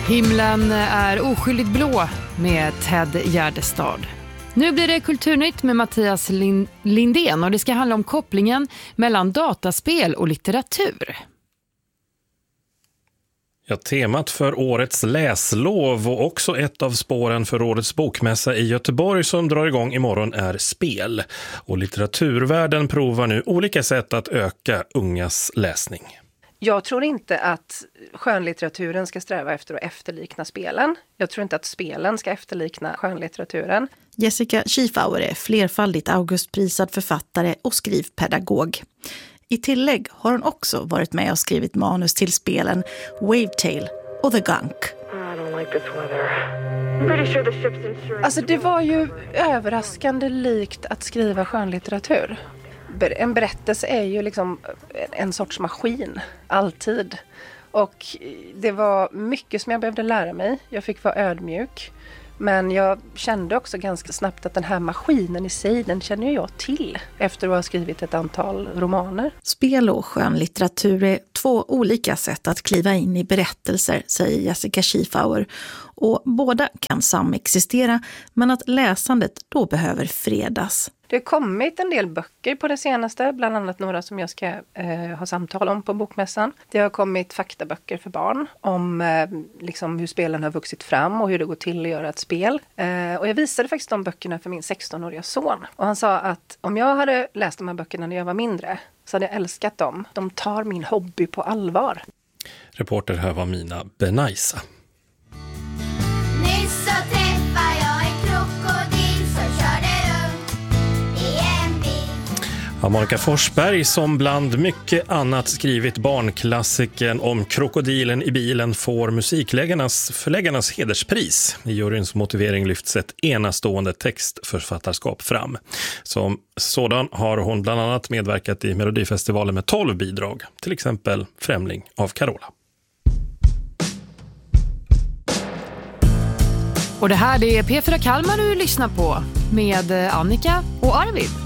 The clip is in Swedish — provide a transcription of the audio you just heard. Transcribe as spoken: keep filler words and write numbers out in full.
Himlen är oskyldigt blå med Ted Gärdestad. Nu blir det Kulturnytt med Mattias Lind- Lindén och det ska handla om kopplingen mellan dataspel och litteratur. Ja, temat för årets läslov och också ett av spåren för årets bokmässa i Göteborg som drar igång imorgon är spel. Och litteraturvärlden provar nu olika sätt att öka ungas läsning. Jag tror inte att skönlitteraturen ska sträva efter att efterlikna spelen. Jag tror inte att spelen ska efterlikna skönlitteraturen. Jessica Schiefauer är flerfaldigt Augustprisad författare och skrivpedagog. I tillägg har hon också varit med och skrivit manus till spelen Wavetale och The Gunk. Alltså det var ju överraskande likt att skriva skönlitteratur. En berättelse är ju liksom en sorts maskin, alltid. Och det var mycket som jag behövde lära mig. Jag fick vara ödmjuk. Men jag kände också ganska snabbt att den här maskinen i sig, den känner jag till efter att ha skrivit ett antal romaner. Spel och skönlitteratur är två olika sätt att kliva in i berättelser, säger Jessica Schiefauer. Och båda kan samexistera, men att läsandet då behöver fredas. Det har kommit en del böcker på det senaste, bland annat några som jag ska eh, ha samtal om på bokmässan. Det har kommit faktaböcker för barn om eh, liksom hur spelen har vuxit fram och hur det går till att göra ett spel. Eh, och jag visade faktiskt de böckerna för min sextonåriga son. Och han sa att om jag hade läst de här böckerna när jag var mindre så hade jag älskat dem. De tar min hobby på allvar. Reporter här var Mina Benaisa. Nyss så träffade jag en krokodil som körde runt i en bil. Ja, Monica Forsberg som bland mycket annat skrivit barnklassikern om krokodilen i bilen får musikläggarnas förläggarnas hederspris. I juryns motivering lyfts ett enastående textförfattarskap fram. Som sådan har hon bland annat medverkat i Melodifestivalen med tolv bidrag, till exempel Främling av Carola. Och det här det är P fyra Kalmar du lyssnar på med Annika och Arvid.